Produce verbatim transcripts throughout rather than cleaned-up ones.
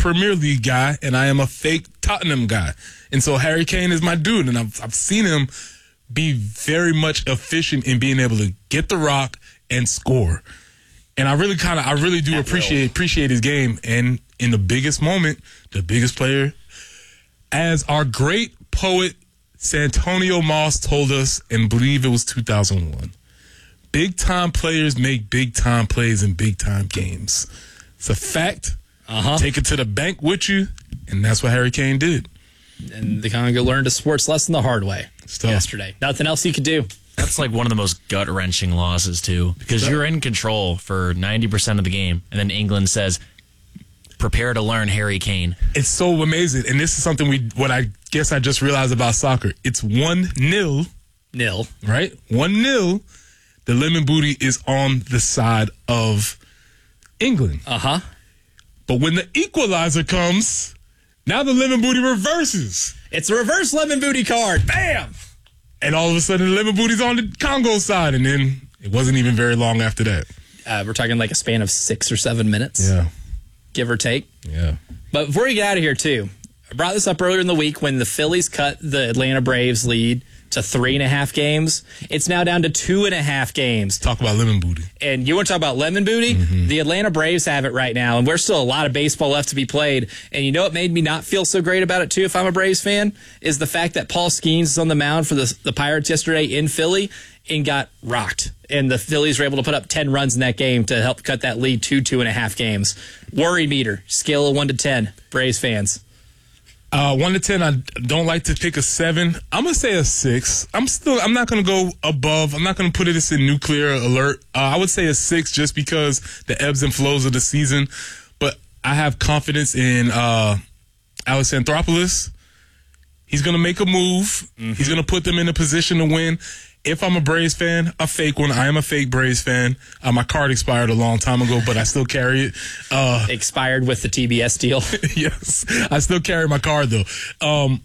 Premier League guy, and I am a fake Tottenham guy. And so Harry Kane is my dude, and I've, I've seen him be very much efficient in being able to get the rock and score. And I really kind of, I really do appreciate appreciate his game. And in the biggest moment, the biggest player, as our great poet Santonio Moss told us, and believe it was two thousand one, big time players make big time plays in big time games. It's a fact. Uh-huh. Take it to the bank with you, and that's what Harry Kane did. And the Congo learned a sports lesson the hard way yesterday. Nothing else he could do. That's like one of the most gut-wrenching losses, too, because you're in control for ninety percent of the game, and then England says, prepare to learn Harry Kane. It's so amazing, and this is something we, what I guess I just realized about soccer. It's one nil. Nil. Right? one nil. The Lemon Booty is on the side of England. Uh-huh. But when the equalizer comes, now the Lemon Booty reverses. It's a reverse Lemon Booty card. Bam! And all of a sudden, the Lemon Booty's on the Congo side. And then it wasn't even very long after that. Uh, we're talking like a span of six or seven minutes. Yeah. Give or take. Yeah. But before we get out of here, too, I brought this up earlier in the week when the Phillies cut the Atlanta Braves lead to three and a half games. It's now down to two and a half games. Talk about Lemon Booty. And you want to talk about Lemon Booty? Mm-hmm. The Atlanta Braves have it right now, and there's still a lot of baseball left to be played. And you know what made me not feel so great about it, too, if I'm a Braves fan, is the fact that Paul Skeens is on the mound for the, the Pirates yesterday in Philly and got rocked. And the Phillies were able to put up ten runs in that game to help cut that lead to two and a half games. Worry meter, scale of one to ten, Braves fans. Uh, one to ten, I don't like to pick a seven. I'm gonna say a six. I'm still. I'm not gonna go above. I'm not gonna put it in nuclear alert. Uh, I would say a six just because the ebbs and flows of the season. But I have confidence in uh, Alex Anthopoulos. He's gonna make a move. Mm-hmm. He's gonna put them in a position to win. If I'm a Braves fan, a fake one. I am a fake Braves fan. Uh, my card expired a long time ago, but I still carry it. Uh, expired with the T B S deal. Yes, I still carry my card though. Um,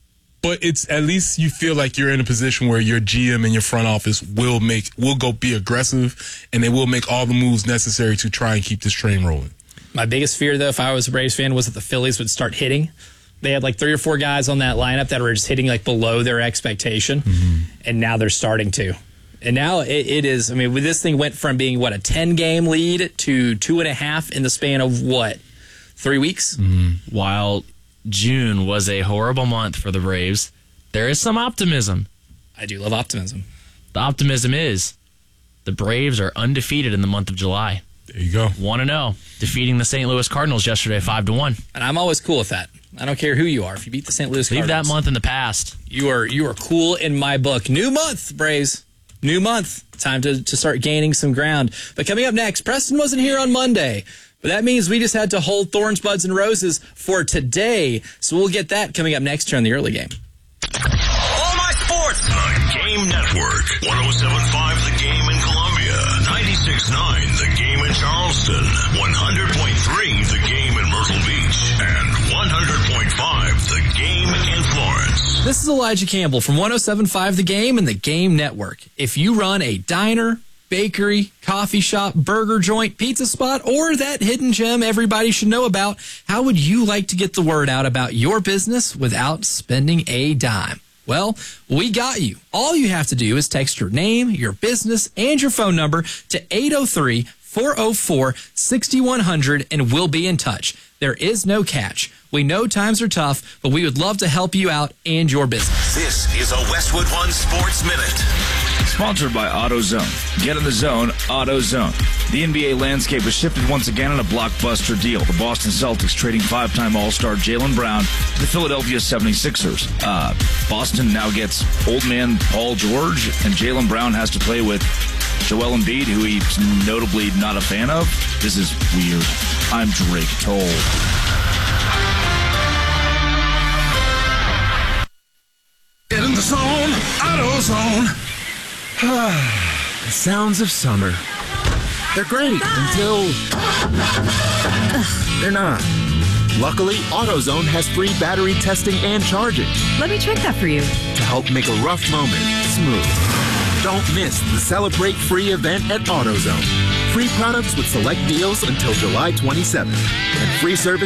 but it's at least you feel like you're in a position where your G M and your front office will make will go be aggressive, and they will make all the moves necessary to try and keep this train rolling. My biggest fear, though, if I was a Braves fan, was that the Phillies would start hitting. They had like three or four guys on that lineup that were just hitting like below their expectation, mm-hmm. and now they're starting to. And now it, it is, I mean, this thing went from being, what, a ten-game lead to two and a half in the span of, what, three weeks? Mm-hmm. While June was a horrible month for the Braves, there is some optimism. I do love optimism. The optimism is the Braves are undefeated in the month of July. There you go. one and oh, defeating the Saint Louis Cardinals yesterday five to one. And I'm always cool with that. I don't care who you are. If you beat the Saint Louis Leave Cardinals, that month in the past. You are you are cool in my book. New month, Braves. New month. Time to, to start gaining some ground. But coming up next, Preston wasn't here on Monday. But that means we just had to hold Thorns, Buds, and Roses for today. So we'll get that coming up next here on the early game. All my sports. The Game Network. one oh seven point five The Game in Columbia. ninety-six point nine The Game in Charleston. one hundred point three The Game in Myrtle Beach. And one hundred point five The Game in Florence. This is Elijah Campbell from one oh seven point five The Game and The Game Network. If you run a diner, bakery, coffee shop, burger joint, pizza spot, or that hidden gem everybody should know about, how would you like to get the word out about your business without spending a dime? Well, we got you. All you have to do is text your name, your business, and your phone number to eight oh three, four oh four, six one zero zero, and we'll be in touch. There is no catch. We know times are tough, but we would love to help you out and your business. This is a Westwood One Sports Minute. Sponsored by AutoZone. Get in the zone, AutoZone. The N B A landscape has shifted once again in a blockbuster deal. The Boston Celtics trading five-time All-Star Jaylen Brown to the Philadelphia seventy-sixers. Uh, Boston now gets old man Paul George, and Jaylen Brown has to play with Joel Embiid, who he's notably not a fan of. This is weird. I'm Drake Toll. Get in the zone, AutoZone. The sounds of summer. They're great until they're not. Luckily, AutoZone has free battery testing and charging Let me check that for you. to help make a rough moment smooth. Don't miss the Celebrate Free event at AutoZone. Free products with select deals until July twenty-seventh. And free service